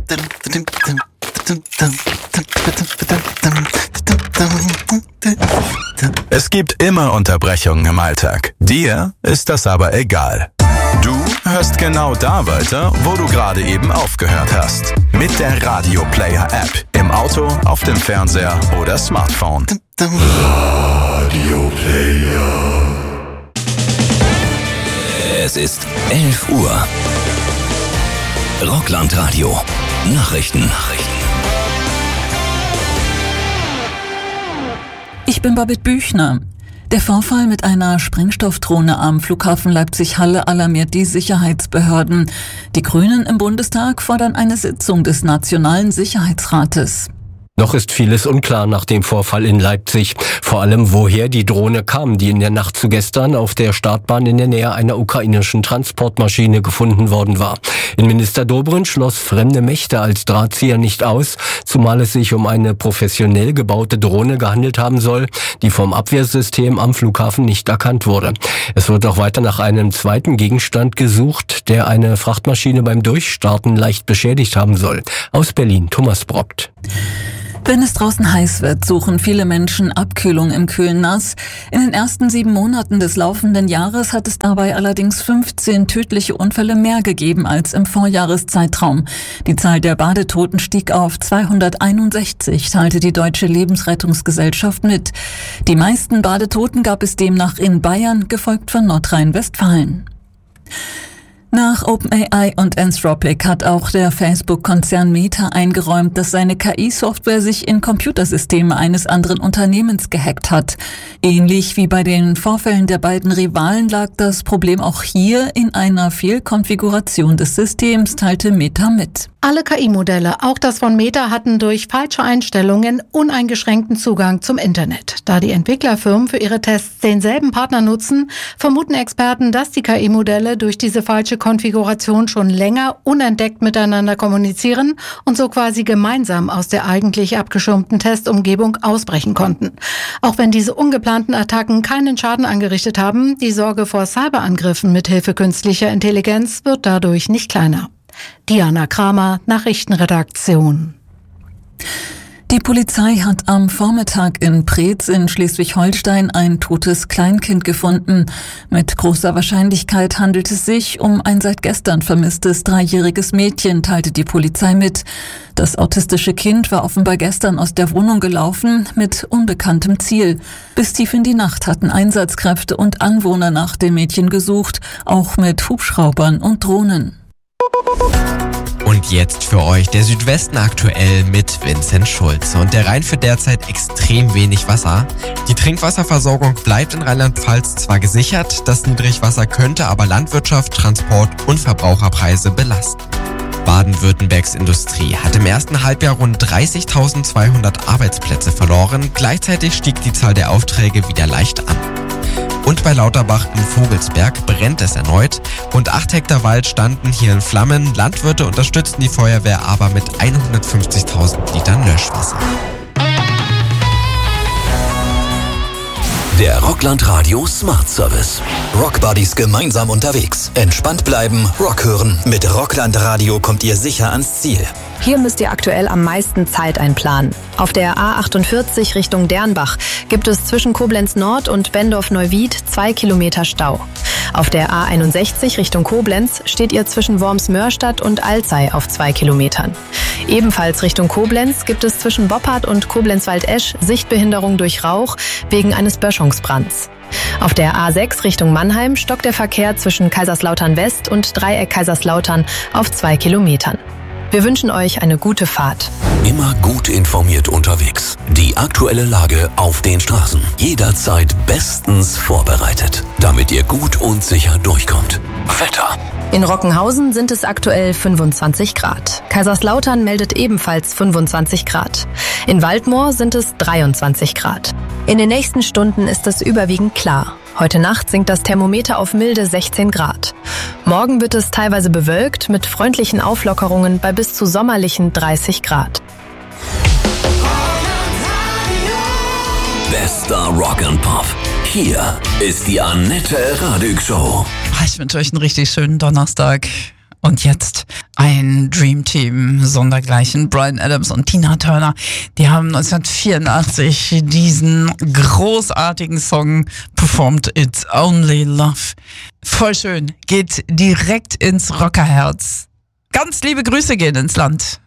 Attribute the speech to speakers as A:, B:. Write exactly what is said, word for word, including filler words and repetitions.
A: Es gibt immer Unterbrechungen im Alltag. Dir ist das aber egal. Du hörst genau da weiter, wo du gerade eben aufgehört hast. Mit der Radio Player App. Im Auto, auf dem Fernseher oder Smartphone.
B: Radio Player.
C: Es ist elf Uhr. Rockland-Radio. Nachrichten. Nachrichten.
D: Ich bin Babette Büchner. Der Vorfall mit einer Sprengstoffdrohne am Flughafen Leipzig-Halle alarmiert die Sicherheitsbehörden. Die Grünen im Bundestag fordern eine Sitzung des Nationalen Sicherheitsrates.
E: Noch ist vieles unklar nach dem Vorfall in Leipzig. Vor allem, woher die Drohne kam, die in der Nacht zu gestern auf der Startbahn in der Nähe einer ukrainischen Transportmaschine gefunden worden war. Innenminister Dobrindt schloss fremde Mächte als Drahtzieher nicht aus, zumal es sich um eine professionell gebaute Drohne gehandelt haben soll, die vom Abwehrsystem am Flughafen nicht erkannt wurde. Es wird auch weiter nach einem zweiten Gegenstand gesucht, der eine Frachtmaschine beim Durchstarten leicht beschädigt haben soll. Aus Berlin, Thomas Brockt.
D: Wenn es draußen heiß wird, suchen viele Menschen Abkühlung im kühlen Nass. In den ersten sieben Monaten des laufenden Jahres hat es dabei allerdings fünfzehn tödliche Unfälle mehr gegeben als im Vorjahreszeitraum. Die Zahl der Badetoten stieg auf zweihunderteinundsechzig, teilte die Deutsche Lebensrettungsgesellschaft mit. Die meisten Badetoten gab es demnach in Bayern, gefolgt von Nordrhein-Westfalen. Nach OpenAI und Anthropic hat auch der Facebook-Konzern Meta eingeräumt, dass seine K I-Software sich in Computersysteme eines anderen Unternehmens gehackt hat. Ähnlich wie bei den Vorfällen der beiden Rivalen lag das Problem auch hier in einer Fehlkonfiguration des Systems, teilte Meta mit.
F: Alle K I-Modelle, auch das von Meta, hatten durch falsche Einstellungen uneingeschränkten Zugang zum Internet. Da die Entwicklerfirmen für ihre Tests denselben Partner nutzen, vermuten Experten, dass die K I-Modelle durch diese falsche Konfiguration schon länger unentdeckt miteinander kommunizieren und so quasi gemeinsam aus der eigentlich abgeschirmten Testumgebung ausbrechen konnten. Auch wenn diese ungeplanten Attacken keinen Schaden angerichtet haben, die Sorge vor Cyberangriffen mithilfe künstlicher Intelligenz wird dadurch nicht kleiner. Diana Kramer, Nachrichtenredaktion.
D: Die Polizei hat am Vormittag in Preetz in Schleswig-Holstein ein totes Kleinkind gefunden. Mit großer Wahrscheinlichkeit handelt es sich um ein seit gestern vermisstes dreijähriges Mädchen, teilte die Polizei mit. Das autistische Kind war offenbar gestern aus der Wohnung gelaufen mit unbekanntem Ziel. Bis tief in die Nacht hatten Einsatzkräfte und Anwohner nach dem Mädchen gesucht, auch mit Hubschraubern und Drohnen.
G: Und jetzt für euch der Südwesten aktuell mit Vincent Schulze. Und der Rhein führt derzeit extrem wenig Wasser. Die Trinkwasserversorgung bleibt in Rheinland-Pfalz zwar gesichert, das Niedrigwasser könnte aber Landwirtschaft, Transport und Verbraucherpreise belasten. Baden-Württembergs Industrie hat im ersten Halbjahr rund dreißigtausendzweihundert Arbeitsplätze verloren. Gleichzeitig stieg die Zahl der Aufträge wieder leicht an. Und bei Lauterbach in Vogelsberg brennt es erneut. Rund acht Hektar Wald standen hier in Flammen. Landwirte unterstützten die Feuerwehr aber mit hundertfünfzigtausend Litern Löschwasser.
C: Der Rockland Radio Smart Service. Rockbuddies gemeinsam unterwegs. Entspannt bleiben, Rock hören. Mit Rockland Radio kommt ihr sicher ans Ziel.
H: Hier müsst ihr aktuell am meisten Zeit einplanen. Auf der A achtundvierzig Richtung Dernbach gibt es zwischen Koblenz Nord und Bendorf-Neuwied zwei Kilometer Stau. Auf der A einundsechzig Richtung Koblenz steht ihr zwischen Worms-Mörstadt und Alzey auf zwei Kilometern. Ebenfalls Richtung Koblenz gibt es zwischen Boppard und Koblenz-Waldesch Sichtbehinderung durch Rauch wegen eines Böschungsbrands. Auf der A sechs Richtung Mannheim stockt der Verkehr zwischen Kaiserslautern West und Dreieck Kaiserslautern auf zwei Kilometern. Wir wünschen euch eine gute Fahrt.
C: Immer gut informiert unterwegs. Die aktuelle Lage auf den Straßen. Jederzeit bestens vorbereitet, damit ihr gut und sicher durchkommt. Wetter.
H: In Rockenhausen sind es aktuell fünfundzwanzig Grad. Kaiserslautern meldet ebenfalls fünfundzwanzig Grad. In Waldmoor sind es dreiundzwanzig Grad. In den nächsten Stunden ist es überwiegend klar. Heute Nacht sinkt das Thermometer auf milde sechzehn Grad. Morgen wird es teilweise bewölkt mit freundlichen Auflockerungen bei bis zu sommerlichen dreißig Grad.
C: Bester Rock and Pop. Hier ist die Annette Radig Show.
I: Ich wünsche euch einen richtig schönen Donnerstag.
B: Und jetzt ein Dream Team sondergleichen. Bryan Adams und Tina Turner, die haben neunzehnhundertvierundachtzig diesen großartigen Song performt, It's Only Love. Voll schön, geht direkt ins Rockerherz. Ganz liebe Grüße gehen ins Land.